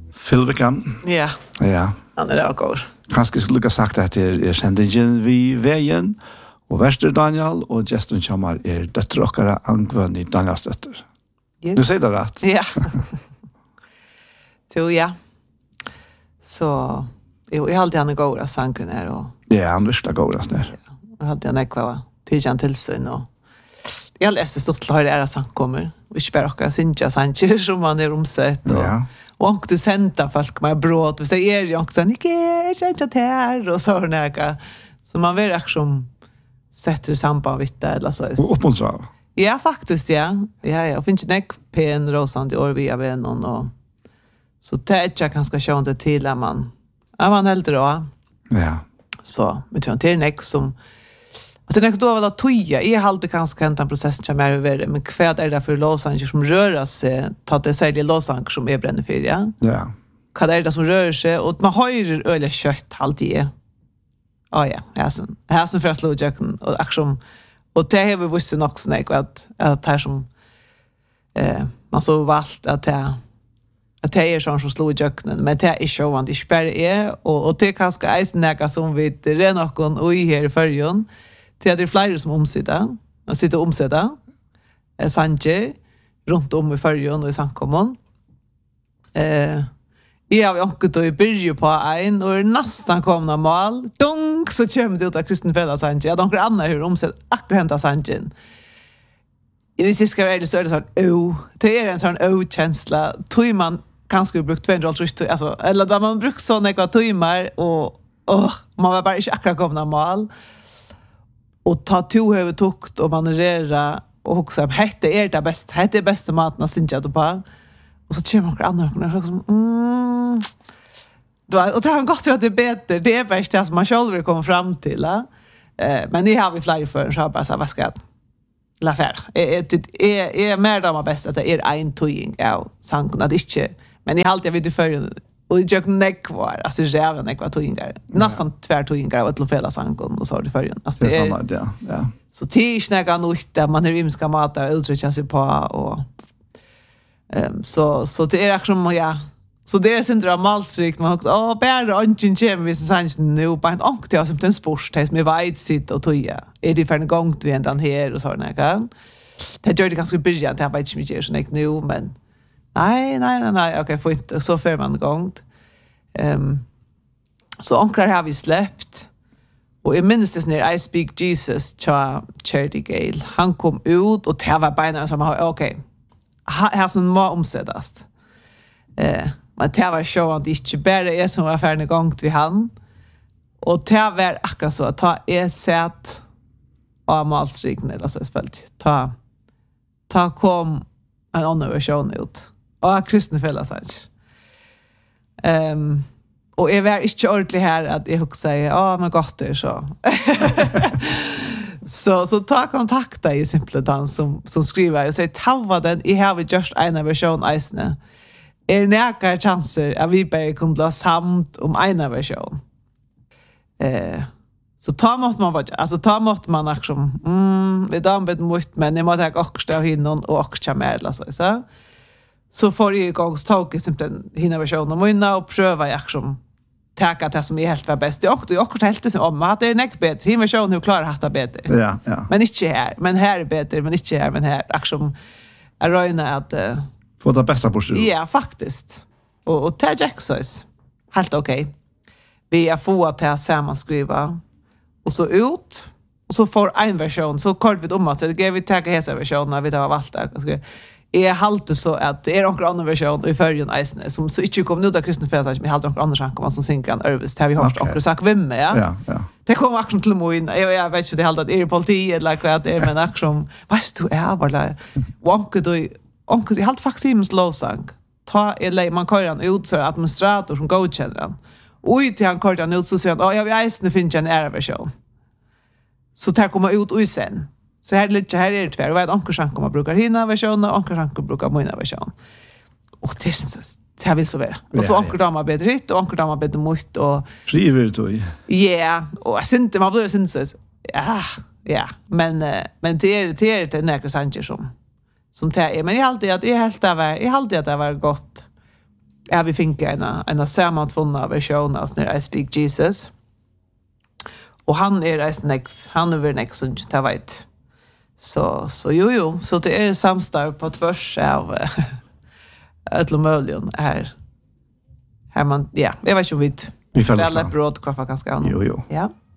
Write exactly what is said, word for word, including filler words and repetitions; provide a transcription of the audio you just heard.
Fylvikan. Ja. Ja. Han är också. Kanske skulle jag sagt att det är sändningen vi vägen och Väster Daniel och Justin Chamar är döttrar angående Daniels dötter. Yes. Du säger det rätt. Ja. Så ja. Så jag har alltid han goda sanken här och ja, han visste goda där. Jag hade en ekva tidigare tillsyn och jag läste stort till det är sant kommer. Vi spelar också synja sancher som man är omsett och ja. Och du sända folk med bröd. Så är det också Nicke, jag inte här och så näka. Så man vill liksom sätter samband vid det eller så. Och uppmuntra. Ja, faktiskt ja. Ja, jag finns inte pen rosand i år via vännen och så det är ganska skönt till att man är man äldre då. Ja. Så men det är näck som alltså näck då väl att toja. Jag har alltid ganska hänt en process som är över men kvad är det för låsanger som rör sig ta det sig det låsanger som är bränner för ja. Ja. Vad är det som rör sig och man har ju öle kött alltid. Ja ja, häsen. Häsen för att slå jacken och action och det har vi visst också näck att att här som eh man så valt att det att det är sån som slår jacken men det är inte så att det spär är och och det kanske är näka som vi det är någon och i här i förrjun. Det är det flera som omsitter. Man sitter omsätta. Eh Sanje runt om i förrjun och i samkommun. Eh jag har också då i början på en och nästan komna mål. Dunk så kommer det ut av Kristen Fälla Sanje. Jag tänker andra hur omsätt akkurat hämta Sanje. I det ska det så är det sån oh, det är en sån oh-känsla. Tror man kanske brukt tvåhundraåttio alltså eller då man brukt såna ekvatoimer och åh, man var bara inte akkurat komna mål. Och ta to över tukt och manövrera och också hette är det bäst hette är bästa maten att synja då på och så kommer några andra och så mm då och det har gått att det är bättre det är bäst det som man själv kommer fram till eh men det har vi fler för så bara så vad ska la faire är är är mer då bäst att det är en toying ja sank att inte men i allt jag vill du för och jag neck kvar alltså jävla neck var toingar nästan tvär toingar och till fela sankon och så det förrän alltså det är samma ja ja så tisnäga nog där man är rimska matar uttrycka sig på och ehm så så det är liksom ja så det är sen dramalstrikt man också åh bära ungen chem vi sen nu på en onk till som en sporttest med wide sitt och toja är det för en gång vi ändan här och så näga det gör det ganska början det har varit inte mycket så nu men nej nej nej nej okej får inte så för man gång ehm så onklar har vi släppt och i minst det när I speak Jesus cha Charity Gale han kom ut och det var bara som okej okay, här som må omsättas eh men det var så att det inte bara är som var färdig gång vi han och det var akkurat så att ta är sett av malstriken eller så spelt ta ta kom en annan version ut och Kristen Fälla Sanje ehm och är väl inte ordentligt här att jag också säger ja men gott det så så så ta kontakta i simpelt som som skriver och säger tava den I have just en version isne är näka chanser att vi bara kan bli samt om en version eh så ta måste man bara alltså ta måste man liksom mm det är bättre mot men det måste jag också ha hinnon och också mer eller så så så får jag igång ståket simpelt hinna version och minna och pröva jag som täcka det som är helt var bäst. Jag också jag också helt det om att det är näck bättre. Hinna version hur klarar hatta bättre. Ja ja. Men inte här, men här är bättre, men inte här, men här liksom är röna att uh, få det bästa på sig. Ja, faktiskt. Och och ta Jacksons. Helt okej. Okay. Vi är få att ta samman skriva och så ut och så får en version så kort vi om att det ger vi tagga hela versionen när vi tar valt där. är halt så att det är några andra version i förrjun Eisne som så inte kom nu där Kristen Fälla Sanje med halt några andra saker som synger en Örvis har vi hört och sagt vem är ja ja det kommer också till mig jag jag vet inte det halt att är politi eller vad det är men action vad du är bara onkel du onkel halt faktiskt Sims låsang ta eller man kör han ut så administrator som godkänner den och till han kör han ut så säger han ja vi Eisne finns en era version så tar komma ut och sen så här lite här är det tvär. Vad onkel Sank kommer brukar hinna version och onkel Sank brukar mina version. Och det är så det vill så vara. Och så onkel Dama bättre hit och onkel Dama bättre mot och frivilligt då. Ja, och sen inte man blir sen så ja, ja, men men det är det är det nära Sanchez som som tar men jag alltid att det är helt där var. Jag alltid att det var gott. ja, vi fick en en sammantvunna version av när I Speak Jesus. Och han är resten han är väl som jag vet. Så så jo jo, så det är samstarv på tvärs av Ötlomöljon är här man ja, jag vet ju vid vi spelar broadcraft ganska. Jo jo. Ja.